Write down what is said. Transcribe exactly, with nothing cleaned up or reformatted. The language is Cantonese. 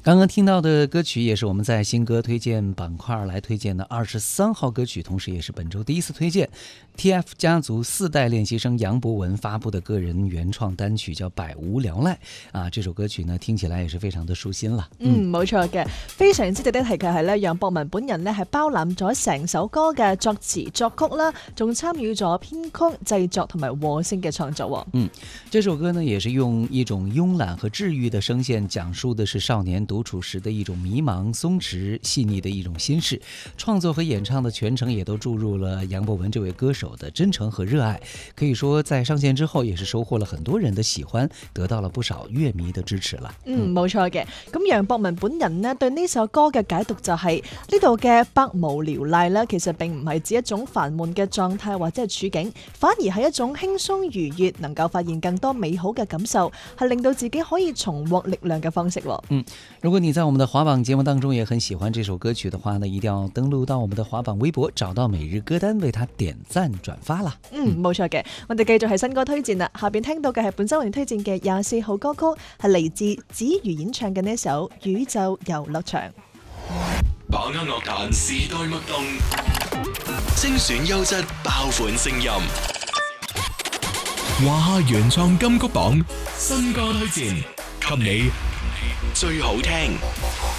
刚刚听到的歌曲也是我们在新歌推荐板块来推荐的二十三号歌曲，同时也是本周第一次推荐 T F 家族四代练习生杨博文发布的个人原創單曲叫《百無聊賴》啊，這首歌曲呢聽起來也是非常的舒心啦。 嗯，冇錯嘅，非常之值得提嘅係咧，楊博文本人咧係包攬咗成首歌嘅作詞作曲啦，仲參與咗編曲、製作同埋和聲嘅創作。 嗯，這首歌呢也是用一種慵懶和治癒的聲線，講述的是少年獨處時的一種迷茫、鬆弛、細膩的一種心事。創作和演唱的全程也都注入了楊博文這位歌手的真誠和熱愛，可以說在上線之後也是收穫了很多人的喜歡，得到了不少樂迷的支持啦。 嗯，冇錯嘅。咁楊博文本人呢對呢首歌嘅解讀就係呢度嘅百無聊賴呢，其實並唔係指一種煩悶嘅狀態或者係處境，反而係一種輕鬆愉悅，能夠發現更多美好嘅感受，係令到自己可以重獲力量嘅方式。 嗯，如果你在我們的華榜節目當中也很喜歡這首歌曲的話呢，一定要登錄到我們的華榜微博，找到每日歌單，為它點讚轉發啦。 嗯，冇錯嘅，我哋繼續係新歌推薦啦。下邊聽到嘅係本周為你推薦嘅廿四號歌曲，係嚟自子瑜演唱嘅呢首《宇宙遊樂場》。 把握樂壇時代脈動，精選優質爆款聲音。華夏原創金曲榜新歌推薦，給你最好聽。